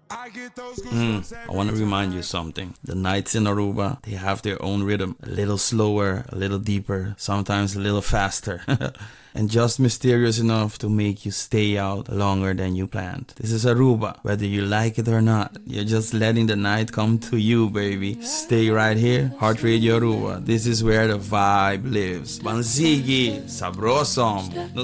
I want to remind you something. The nights in Aruba, they have their own rhythm. A little slower, a little deeper, sometimes a little faster. And just mysterious enough to make you stay out longer than you planned. This is Aruba. Whether you like it or not, you're just letting the night come to you, baby. Stay right here, Heart Radio Aruba. This is where the vibe lives. Bansigi, sabrosom.